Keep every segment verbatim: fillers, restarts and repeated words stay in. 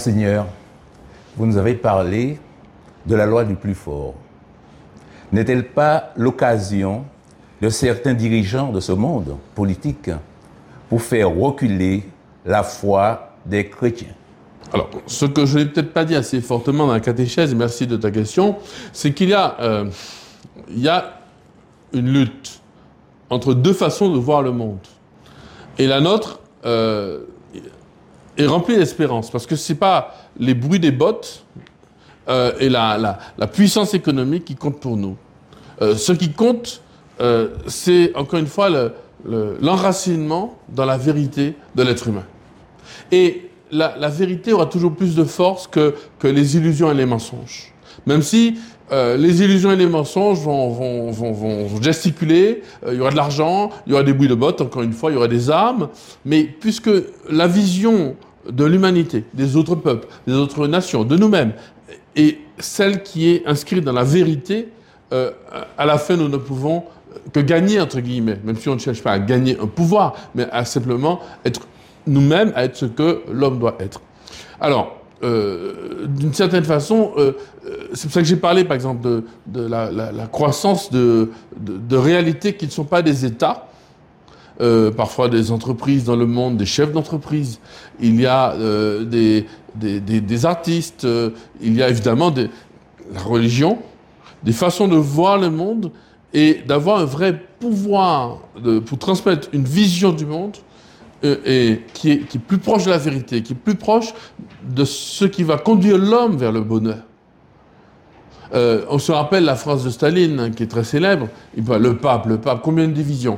Monseigneur, vous nous avez parlé de la loi du plus fort. N'est-elle pas l'occasion de certains dirigeants de ce monde politique pour faire reculer la foi des chrétiens? Alors, ce que je n'ai peut-être pas dit assez fortement dans la catéchèse, et merci de ta question, c'est qu'il y a, euh, il y a une lutte entre deux façons de voir le monde. Et la nôtre euh, est remplie d'espérance, parce que ce n'est pas les bruits des bottes euh, et la, la, la puissance économique qui comptent pour nous. Euh, ce qui compte, euh, c'est encore une fois le, le, l'enracinement dans la vérité de l'être humain. Et la, la vérité aura toujours plus de force que, que les illusions et les mensonges. Même si euh, les illusions et les mensonges vont, vont, vont, vont gesticuler, euh, il y aura de l'argent, il y aura des bruits de bottes, encore une fois, il y aura des armes, mais puisque la vision de l'humanité, des autres peuples, des autres nations, de nous-mêmes, est celle qui est inscrite dans la vérité, euh, à la fin, nous ne pouvons que gagner, entre guillemets, même si on ne cherche pas à gagner un pouvoir, mais à simplement être nous-mêmes, à être ce que l'homme doit être. Alors, euh, d'une certaine façon, euh, c'est pour ça que j'ai parlé, par exemple, de, de la, la, la croissance de, de, de réalités qui ne sont pas des États, euh, parfois des entreprises dans le monde, des chefs d'entreprise, il y a euh, des, des, des, des artistes, euh, il y a évidemment des, la religion, des façons de voir le monde et d'avoir un vrai pouvoir de, pour transmettre une vision du monde euh, et qui est, qui est plus proche de la vérité, qui est plus proche de ce qui va conduire l'homme vers le bonheur. Euh, on se rappelle la phrase de Staline, hein, qui est très célèbre. Il parle, le pape, le pape, combien de divisions?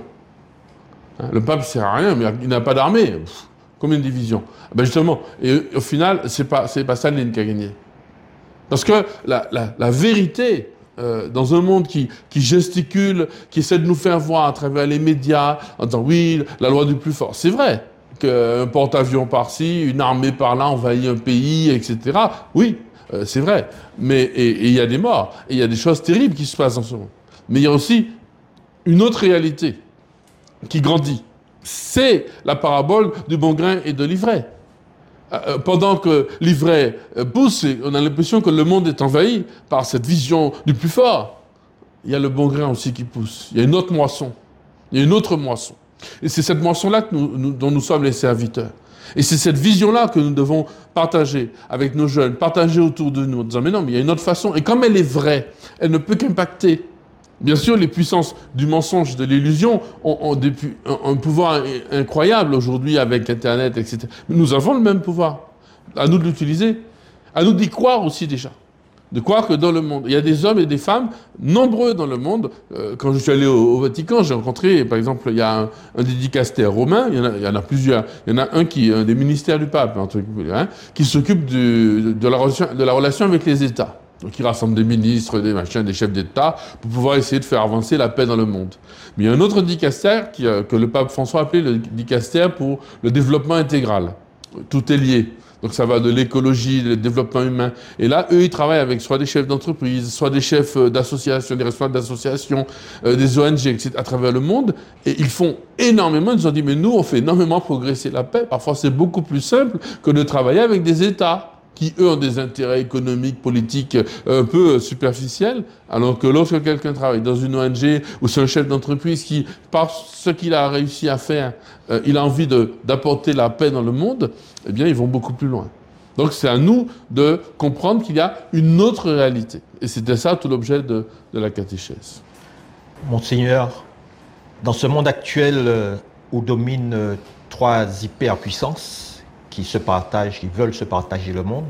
Hein, le pape ne sert à rien, mais il n'a pas d'armée. Pff, combien de divisions? Ben justement, et au final, c'est pas, c'est pas Staline qui a gagné. Parce que la, la, la vérité, euh, dans un monde qui, qui gesticule, qui essaie de nous faire voir à travers les médias, en disant oui, la loi du plus fort, c'est vrai qu'un porte-avions par-ci, une armée par-là envahit un pays, et cetera. Oui, euh, c'est vrai. Mais il y a des morts, et il y a des choses terribles qui se passent en ce moment. Mais il y a aussi une autre réalité qui grandit. C'est la parabole du bon grain et de l'ivraie. Euh, pendant que l'ivraie pousse, on a l'impression que le monde est envahi par cette vision du plus fort. Il y a le bon grain aussi qui pousse. Il y a une autre moisson. Il y a une autre moisson. Et c'est cette moisson-là que nous, nous, dont nous sommes les serviteurs. Et c'est cette vision-là que nous devons partager avec nos jeunes, partager autour de nous, en disant, mais non, mais il y a une autre façon. Et comme elle est vraie, elle ne peut qu'impacter. Bien sûr, les puissances du mensonge, de l'illusion ont, ont des, un, un pouvoir incroyable aujourd'hui avec Internet, et cetera. Mais nous avons le même pouvoir. À nous de l'utiliser. À nous d'y croire aussi déjà. De croire que dans le monde, il y a des hommes et des femmes nombreux dans le monde. Euh, quand je suis allé au, au Vatican, j'ai rencontré, par exemple, il y a un, un dicaster romain, il y, en a, il y en a plusieurs. Il y en a un qui est un des ministères du pape, un truc, hein, qui s'occupe du, de, la relation, de la relation avec les États. Donc il rassemble des ministres, des machins, des chefs d'État, pour pouvoir essayer de faire avancer la paix dans le monde. Mais il y a un autre dicaster qui, euh, que le pape François appelait le dicaster pour le développement intégral. Tout est lié. Donc ça va de l'écologie, le développement humain. Et là, eux, ils travaillent avec soit des chefs d'entreprise, soit des chefs d'associations, des responsables d'associations, euh, des O N G, et cetera, à travers le monde. Et ils font énormément. Ils nous ont dit, mais nous, on fait énormément progresser la paix. Parfois, c'est beaucoup plus simple que de travailler avec des États qui, eux, ont des intérêts économiques, politiques un peu superficiels, alors que lorsque quelqu'un travaille dans une O N G ou c'est un chef d'entreprise qui, par ce qu'il a réussi à faire, euh, il a envie de, d'apporter la paix dans le monde, eh bien, ils vont beaucoup plus loin. Donc, c'est à nous de comprendre qu'il y a une autre réalité. Et c'était ça tout l'objet de, de la catéchèse. Monseigneur, dans ce monde actuel euh, où dominent euh, trois hyperpuissances, qui se partagent, qui veulent se partager le monde,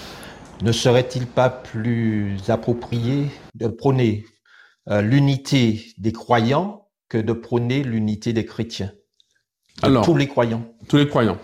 ne serait-il pas plus approprié de prôner euh, l'unité des croyants que de prôner l'unité des chrétiens? De Alors, tous les croyants. Tous les croyants.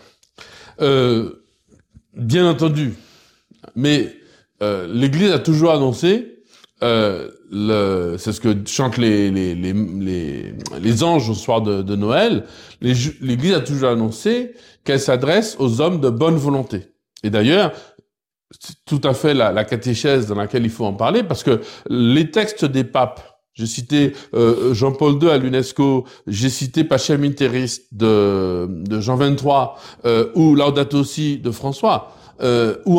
Euh, bien entendu. Mais euh, l'Église a toujours annoncé, euh, le, c'est ce que chantent les, les, les, les, les anges au soir de, de Noël, les, l'Église a toujours annoncé qu'elle s'adresse aux hommes de bonne volonté. Et d'ailleurs, c'est tout à fait la, la catéchèse dans laquelle il faut en parler, parce que les textes des papes, j'ai cité euh, Jean-Paul deux à l'UNESCO, j'ai cité Pacem in Terris de, de Jean vingt-trois, euh, ou Laudato Si de François, euh, ou